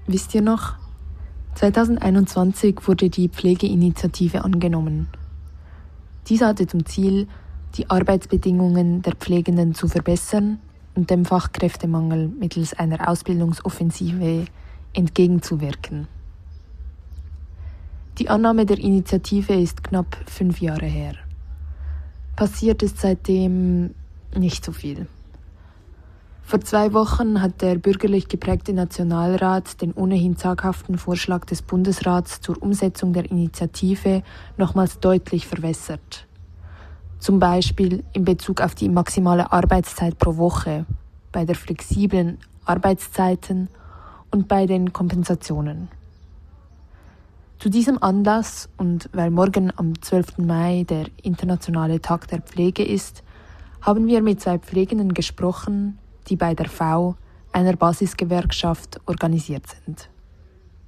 Wisst ihr noch? 2021 wurde die Pflegeinitiative angenommen. Diese hatte zum Ziel, die Arbeitsbedingungen der Pflegenden zu verbessern und dem Fachkräftemangel mittels einer Ausbildungsoffensive entgegenzuwirken. Die Annahme der Initiative ist knapp 5 Jahre her. Passiert ist seitdem nicht so viel. Vor 2 Wochen hat der bürgerlich geprägte Nationalrat den ohnehin zaghaften Vorschlag des Bundesrats zur Umsetzung der Initiative nochmals deutlich verwässert. Zum Beispiel in Bezug auf die maximale Arbeitszeit pro Woche, bei der flexiblen Arbeitszeiten und bei den Kompensationen. Zu diesem Anlass und weil morgen am 12. Mai der internationale Tag der Pflege ist, haben wir mit 2 Pflegenden gesprochen, die bei der V, einer Basisgewerkschaft, organisiert sind.